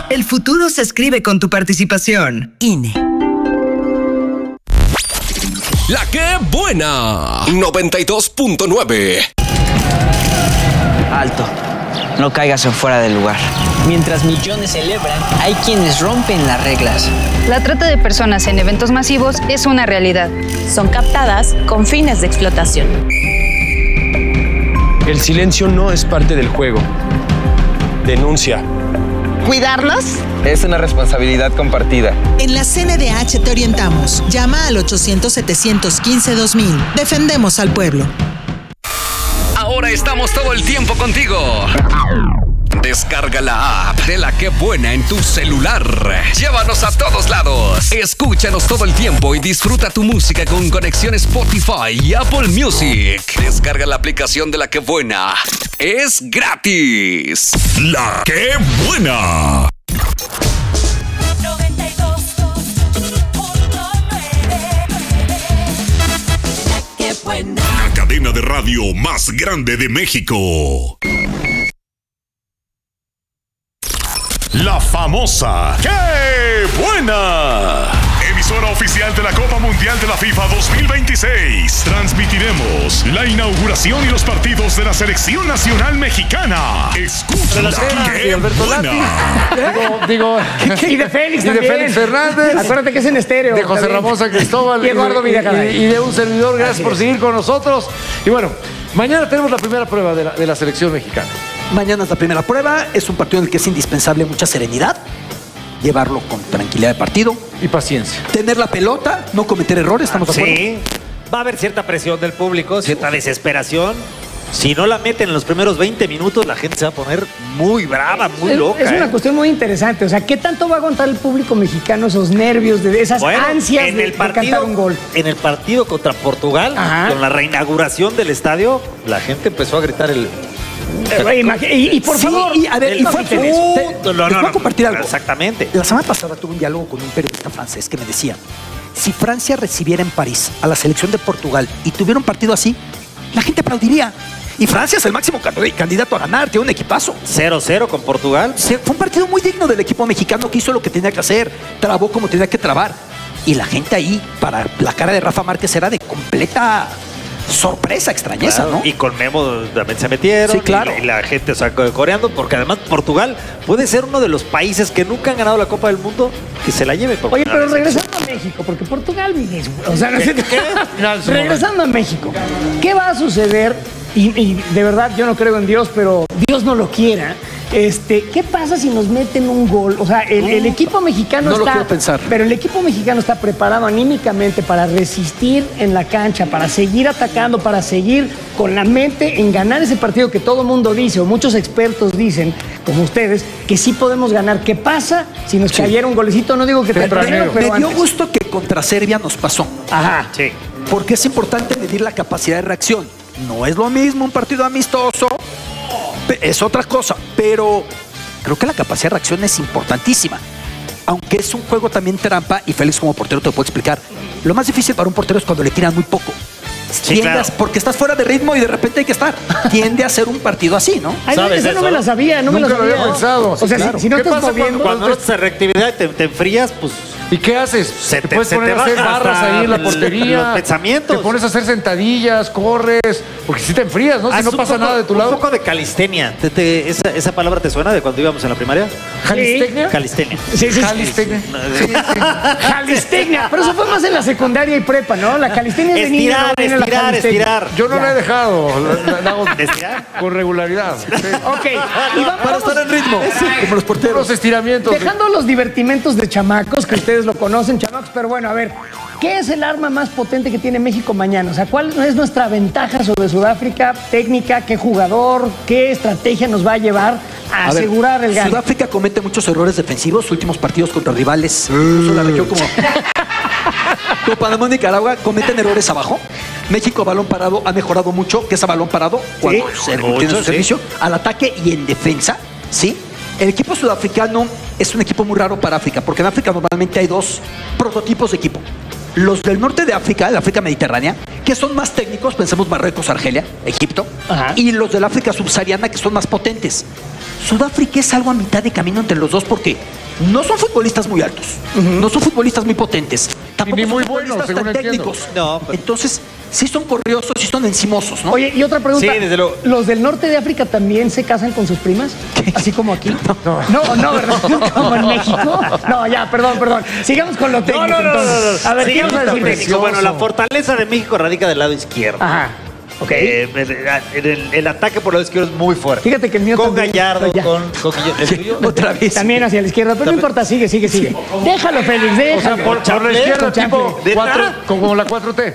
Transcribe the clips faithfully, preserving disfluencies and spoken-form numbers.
El futuro se escribe con tu participación. I N E. La que buena. noventa y dos punto nueve. Alto. No caigas en fuera del lugar. Mientras millones celebran, hay quienes rompen las reglas. La trata de personas en eventos masivos es una realidad. Son captadas con fines de explotación. El silencio no es parte del juego. Denuncia. ¿Cuidarlos? Es una responsabilidad compartida. En la C N D H te orientamos. Llama al ochocientos, setecientos quince, dos mil. Defendemos al pueblo. Ahora estamos todo el tiempo contigo. Descarga la app de La Que Buena en tu celular. Llévanos a todos lados. Escúchanos todo el tiempo y disfruta tu música con conexión Spotify y Apple Music. Descarga la aplicación de La Que Buena. Es gratis. La Que Buena. La cadena de radio más grande de México. La famosa ¡Qué buena! Emisora oficial de la Copa Mundial de la FIFA dos mil veintiséis. Transmitiremos la inauguración y los partidos de la Selección Nacional Mexicana. Escúchala. ¡Qué buena! Digo, digo y de Félix y de también. Félix Fernández. Acuérdate que es en estéreo. De José también. Ramón San Cristóbal. Y Eduardo Villacaray. Y, y de un servidor. Gracias Así por es. seguir con nosotros. Y bueno, mañana tenemos la primera prueba de la, de la selección mexicana. Mañana es la primera prueba. Es un partido en el que es indispensable mucha serenidad. Llevarlo con tranquilidad de partido. Y paciencia. Tener la pelota, no cometer errores, ¿estamos de acuerdo? Sí. Va a haber cierta presión del público, cierta desesperación. Si no la meten en los primeros veinte minutos, la gente se va a poner muy brava, muy es, loca. Es una ¿eh? cuestión muy interesante. O sea, ¿qué tanto va a aguantar el público mexicano esos nervios, de esas Bueno, ansias en de, el de partido, cantar un gol? En el partido contra Portugal, Ajá. con la reinauguración del estadio, la gente empezó a gritar el... Eh, y, y por Sí, favor, y a ver, y fue Uh, te- no, les no, voy a no, compartir algo. Exactamente. La semana pasada tuve un diálogo con un periodista francés que me decía, si Francia recibiera en París a la selección de Portugal y tuviera un partido así, la gente aplaudiría. Y Francia es el máximo candidato a ganar, tiene un equipazo. cero cero con Portugal. Se- fue un partido muy digno del equipo mexicano que hizo lo que tenía que hacer, trabó como tenía que trabar. Y la gente ahí, para la cara de Rafa Márquez, era de completa sorpresa, extrañeza, Claro, ¿no? Y con Memo también se metieron. Sí, claro. Y, y la gente sacó coreando, porque además Portugal puede ser uno de los países que nunca han ganado la Copa del Mundo que se la lleve por Oye, primera pero vez. regresando a México, porque Portugal, o sea, no sé, ¿Qué? regresando a México, ¿qué va a suceder? Y, y de verdad yo no creo en Dios, pero Dios no lo quiera. Este, ¿qué pasa si nos meten un gol? O sea, el, el equipo mexicano No lo está, quiero pensar. pero el equipo mexicano está preparado anímicamente para resistir en la cancha, para seguir atacando, para seguir con la mente en ganar ese partido que todo el mundo dice, o muchos expertos dicen, como ustedes, que sí podemos ganar. ¿Qué pasa si nos Sí. cayera un golecito? No digo que Tempranero. tempranero, pero me dio antes. gusto que contra Serbia nos pasó. Ajá. Sí. Porque es importante medir la capacidad de reacción. No es lo mismo un partido amistoso, pe- es otra cosa, pero creo que la capacidad de reacción es importantísima. Aunque es un juego también trampa, y Félix como portero te lo puedo explicar, lo más difícil para un portero es cuando le tiran muy poco. Sí, Tiende claro. a- porque estás fuera de ritmo y de repente hay que estar. Tiende a ser un partido así, ¿no? Ay, no, ¿Sabes esa no eso? me la sabía, no Nunca me la lo sabía. había pensado. O sea, Sí, si- claro. si, no ¿Qué estás pasa moviendo... Cuando no estás reactividad y te, te enfrías, pues... ¿Y qué haces? Se te te- puedes se poner te a hacer baja barras hasta ahí en la el- portería. los pensamientos. Te pones a hacer sentadillas, corres. Porque si te enfrías, ¿no? Si Haz no un pasa poco- nada de tu Un lado. poco de calistenia. ¿Te- te- esa, ¿Esa palabra te suena de cuando íbamos en la primaria? ¿Calistecnia? Calistenia. Sí, sí, Calistecnia. sí. Calistecnia. Pero eso fue más en la secundaria y prepa, ¿no? La calistecnia es de niño. Estirar, no viene la estirar, calistecnia. estirar. Yo no Ya. la he dejado. La, la- la hago ¿Estirar? con regularidad. Sí. Ok. Y va- Para vamos- estar en ritmo, como los porteros. Los estiramientos. Dejando los divertimentos de chamacos, que ustedes lo conocen, chamacos, pero bueno, a ver, ¿qué es el arma más potente que tiene México mañana? O sea, ¿cuál es nuestra ventaja sobre Sudáfrica? Técnica, ¿qué jugador, qué estrategia nos va a llevar a, A ver, asegurar el gane? Sudáfrica comete muchos errores defensivos, últimos partidos contra rivales, incluso la región como, como Panamá y Nicaragua, cometen errores abajo. México a balón parado ha mejorado mucho, que es a balón parado cuando se mucho, tiene su sí. servicio, al ataque y en defensa, ¿sí? El equipo sudafricano es un equipo muy raro para África, porque en África normalmente hay dos prototipos de equipo. Los del norte de África, la África mediterránea, que son más técnicos, pensemos Marruecos, Argelia, Egipto, Ajá. y los del África subsahariana, que son más potentes. Sudáfrica es algo a mitad de camino entre los dos porque no son futbolistas muy altos, uh-huh. no son futbolistas muy potentes, tampoco ni muy son buenos, futbolistas tan técnicos. No, pero... Entonces, sí son corriosos, sí son encimosos, ¿no? Oye, y otra pregunta. Sí, desde luego. ¿Los del norte de África también se casan con sus primas? ¿Qué? Así como aquí. No, no, no, ¿verdad? Como en México. No, ya, perdón, perdón. Sigamos con lo técnico. No, no, no, no, no. A ver, ¿qué vamos a decir México? Bueno, la fortaleza de México radica del lado izquierdo. Ajá. Ok. Eh, el, el, el ataque por el lado izquierdo es muy fuerte. Fíjate que el mío con también. Gallardo, No, con, con ¿el tuyo? Otra vez. También hacia la izquierda, pero no importa, sigue, sigue, sigue. Déjalo, Félix, déjalo. O sea, por, por la izquierda, tipo cuatro, como la cuatro T.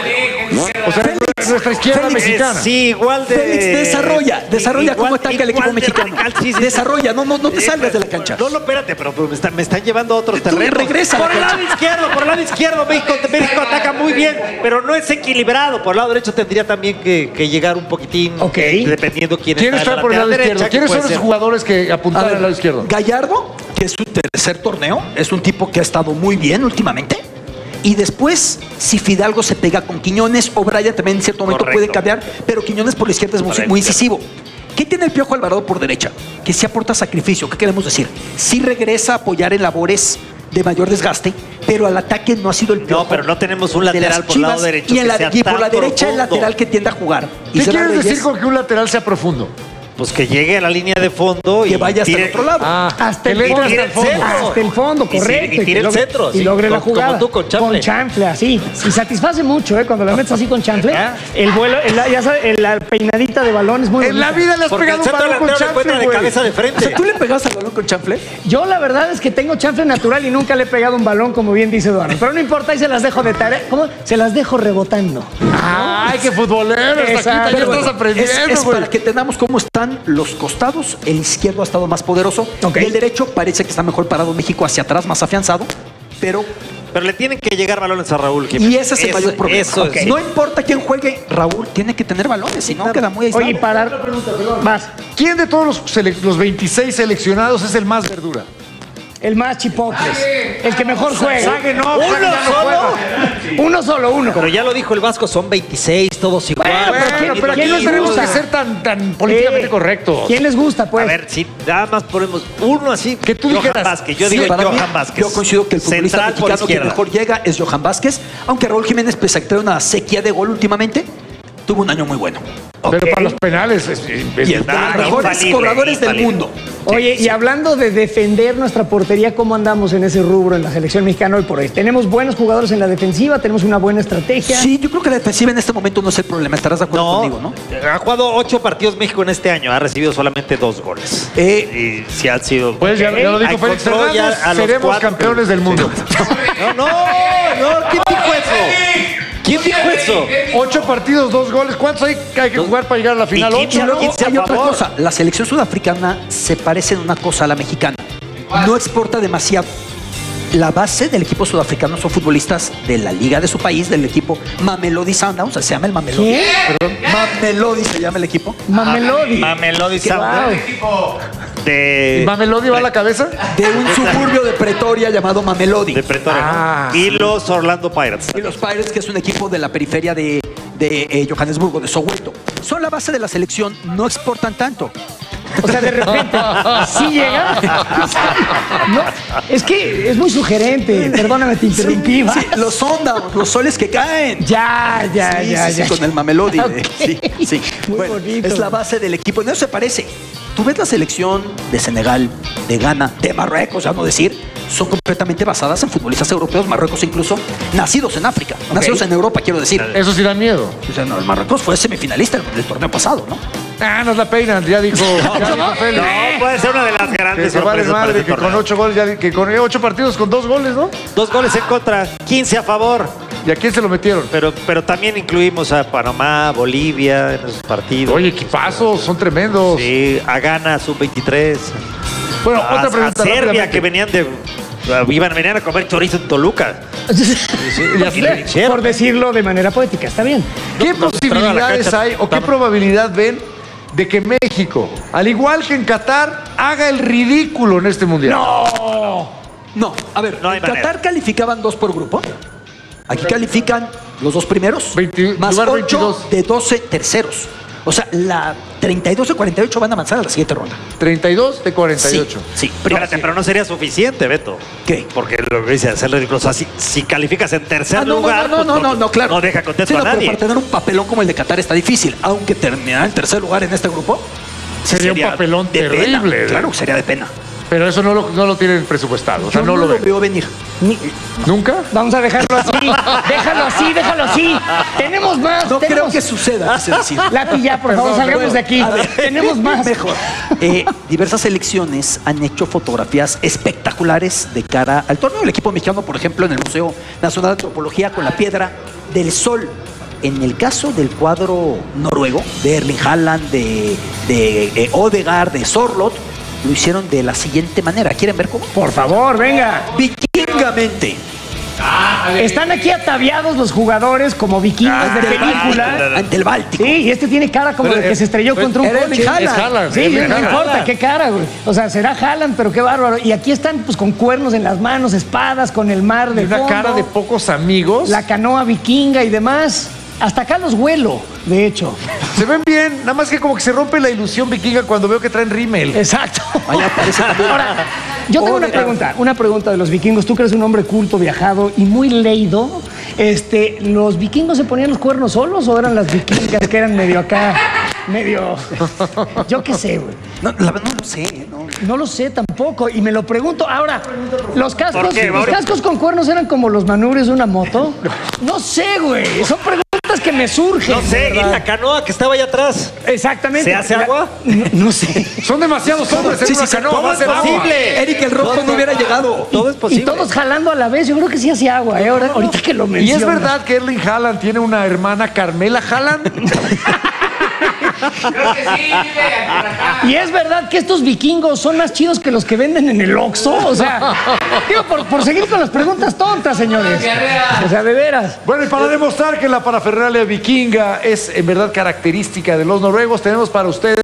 O sea, Félix, nuestra izquierda Félix, mexicana. Sí, igual de... Félix, desarrolla, desarrolla igual, cómo ataca el equipo mexicano. Sí, sí, desarrolla, no, no, no te salgas de la cancha. No, no, espérate, pero, pero me, está, me están llevando a otros terrenos. Regresa por el lado izquierdo, por el lado izquierdo, México, México ataca muy bien, pero no es equilibrado. Por el lado derecho tendría también que, que llegar un poquitín, okay. dependiendo quién ¿Quién está, está por el lado derecha, izquierdo? ¿Quiénes son los jugadores que apuntaron al lado izquierdo? Gallardo, que es su tercer torneo, es un tipo que ha estado muy bien últimamente. Y después, si Fidalgo se pega con Quiñones, o Brian también en cierto momento Correcto. puede cambiar, pero Quiñones por la izquierda es muy, muy incisivo. ¿Qué tiene el Piojo Alvarado por derecha? Que sí aporta sacrificio. ¿Qué queremos decir? Sí regresa a apoyar en labores de mayor desgaste, pero al ataque no ha sido el Piojo. No, pero no tenemos un lateral por el lado derecho. Y, en la, que sea y por la profundo. derecha el lateral que tiende a jugar. ¿Qué quieres decir con que un lateral sea profundo? Pues que llegue a la línea de fondo y que vaya hasta tire, el otro lado. Ah, hasta, el fondo, hasta el fondo. Hasta el fondo, correcto. Y, y tire el logre, centro. Y sí, logre con, la jugada. Como tú con chanfle. Con chanfle, así. Y satisface mucho, ¿eh? Cuando la metes así con chanfle. El vuelo, el, ya sabes, la peinadita de balón es muy En bonita. La vida le has Porque pegado un balón con chanfle, de cabeza de frente. O sea, ¿tú le pegas al balón con chanfle? Yo la verdad es que tengo chanfle natural y nunca le he pegado un balón, como bien dice Eduardo. Pero no importa, ahí se las dejo de tarea. ¿Cómo? Se las dejo rebotando. ¡Ay, qué futbolero! Hasta aquí ya estás aprendiendo, Es, es para que tengamos cómo están los costados. El izquierdo ha estado más poderoso. Okay. Y el derecho parece que está mejor parado México hacia atrás, más afianzado. Pero... Pero le tienen que llegar balones a Raúl Jiménez. Y ese es el mayor problema. Eso okay. es. No importa quién juegue, Raúl tiene que tener balones, si no claro. queda muy aislado. Oye, para... Más. ¿Quién de todos los, los veintiséis seleccionados es el más verdura? El más chipocles. El que mejor juega. Sague, no, uno Sague no solo. Juega. Uno solo, uno. Pero ya lo dijo el Vasco, son veintiséis, todos igual. Bueno, bueno, pero aquí no tenemos que ser tan, tan políticamente eh, correctos. ¿Quién les gusta, pues? A ver, si nada más ponemos uno así. Que tú Johan dijeras. Vázquez. Yo sí, digo para Johan mí, Vázquez. Yo coincido que el futbolista Central mexicano que mejor llega es Johan Vázquez. Aunque Raúl Jiménez, pese a que trae una sequía de gol últimamente, tuvo un año muy bueno. Okay. Pero para los penales es, es, y es de los mejores cobradores del mundo. Oye, y hablando de defender nuestra portería, ¿cómo andamos en ese rubro en la selección mexicana hoy por hoy? Tenemos buenos jugadores en la defensiva, tenemos una buena estrategia. Sí, yo creo que la defensiva en este momento no es el problema. Estarás de acuerdo no, conmigo, ¿no? Ha jugado ocho partidos México en este año, ha recibido solamente dos goles. Eh, y si han sido. Pues ya, ya lo dijo Félix Hernández, seremos cuatro, campeones del mundo. No, no, no, ¿quién dijo eso? ¿Quién dijo eso? Ocho partidos, dos goles. ¿Cuántos hay que, hay que jugar para llegar a la final? Y Ocho. Luego hay otra cosa. La selección sudafricana se parece en una cosa a la mexicana. No exporta demasiado. La base del equipo sudafricano son futbolistas de la liga de su país, del equipo Mamelodi Sundowns. Se llama el Mamelodi. ¿Qué? Perdón. Mamelodi se llama el equipo. Mamelodi. Mamelodi Sundowns. De... ¿Mamelodi va a la cabeza? De un suburbio de Pretoria llamado Mamelodi. De Pretoria. Ah, ¿no? Y sí. los Orlando Pirates. Y los Pirates, que es un equipo de la periferia de, de eh, Johannesburgo, de Soweto. Son la base de la selección, no exportan tanto. O sea, de repente, ¿sí llega? No, es que es muy sugerente. Perdóname, te interrumpí. Sí, sí, los Sundowns, los soles que caen. Ya, ya, sí, ya, sí, ya. Sí, con el Mamelodi. Okay. Sí, sí. Muy bueno, bonito. Es la base del equipo. No se parece. Tú ves la selección de Senegal, de Ghana, de Marruecos, ya no decir, son completamente basadas en futbolistas europeos, Marruecos incluso, nacidos en África, okay. nacidos en Europa, quiero decir. Eso sí da miedo. O sea, no, el Marruecos fue semifinalista del torneo pasado, ¿no? Ah, nos la peinan, ya dijo. No, ya dijo Félix. no, puede ser una de las grandes que se vale sorpresas madre, para que este con ocho goles, ya, que con ocho partidos con dos goles, ¿no? Dos goles en contra, quince a favor. ¿Y a quién se lo metieron? Pero, pero también incluimos a Panamá, Bolivia en esos partidos. Oye, equipazos, son tremendos. Sí, a Ghana, sub veintitrés. Bueno, a, otra pregunta. A Serbia, que venían de... Iban a venir a comer chorizo en Toluca. Sí, sí, por decirlo de manera poética, está bien. ¿Qué no, posibilidades hay o qué probabilidad ven de que México, al igual que en Qatar, haga el ridículo en este mundial? No, no, a ver, no en Qatar manera. Calificaban dos por grupo. Aquí califican los dos primeros, veinte, más ocho de doce terceros. O sea, la treinta y dos de cuarenta y ocho van a avanzar a la siguiente ronda. treinta y dos de cuarenta y ocho. Sí, sí. Pero, Espérate, pero no sería suficiente, Beto. ¿Qué? Porque lo que dice hacerle o sea, si, si calificas en tercer Ah, no, lugar, no, no, no, pues, no, no, claro. No deja contento Sí, no, a nadie. pero para tener un papelón como el de Qatar está difícil. Aunque terminar en tercer lugar en este grupo sería, sería un papelón de terrible. Pena. Claro, sería de pena. Pero eso no lo, no lo tienen presupuestado. O sea, Yo no, no lo, lo veo venir. Ni... ¿Nunca? Vamos a dejarlo así. Déjalo así, déjalo así. Tenemos más. No tenemos... creo que suceda, quise decir. Lápiz ya, por favor, salgamos bueno, de aquí. Tenemos más. Mejor. Eh, diversas selecciones han hecho fotografías espectaculares de cara al torneo. El equipo mexicano, por ejemplo, en el Museo Nacional de Antropología con la Piedra del Sol. En el caso del cuadro noruego, de Erling Haaland, de, de eh, Odegaard, de Sorloth, lo hicieron de la siguiente manera. ¿Quieren ver cómo? Por favor, venga. Vikingamente. Están aquí ataviados los jugadores como vikingos ah, de película. Ante el Báltico. Sí, y este tiene cara como pero, de que se estrelló pero, contra un coche. Haaland. Es Haaland. Sí, no Haaland. importa qué cara, güey. O sea, será Haaland, pero qué bárbaro. Y aquí están pues con cuernos en las manos, espadas, con el mar de fondo. Una cara de pocos amigos. La canoa vikinga y demás. Hasta acá los vuelo, de hecho. Se ven bien, nada más que como que se rompe la ilusión vikinga cuando veo que traen rímel. Exacto. Vaya, parece Ahora, yo tengo oh, una pregunta, una pregunta de los vikingos. Tú que eres un hombre culto, viajado y muy leído. Este, ¿los vikingos se ponían los cuernos solos o eran las vikingas que eran medio acá, medio... Yo qué sé, güey. No, la verdad no lo sé, ¿no? No lo sé tampoco, y me lo pregunto. Ahora, ¿los cascos, los cascos con cuernos eran como los manubrios de una moto? No sé, güey. Son preguntas que me surgen. No sé, ¿verdad? Y la canoa que estaba allá atrás. Exactamente. ¿Se hace la... agua? No, no sé. Son demasiados hombres en sí, una sí, canoa. Todo va es posible. Agua. Eric el Rojo no, no hubiera llegado. Y, todo es posible. Y todos jalando a la vez. Yo creo que sí hacía agua, ¿eh? Ahora, no, no. Ahorita que lo mencionas. ¿Y es verdad que Erling Haaland tiene una hermana Carmela Haaland? Creo que sí, y es verdad que estos vikingos son más chidos que los que venden en el Oxxo. O sea, digo, por, por seguir con las preguntas tontas, señores. O sea, de veras. Bueno, y para demostrar que la parafernalia vikinga es en verdad característica de los noruegos, tenemos para ustedes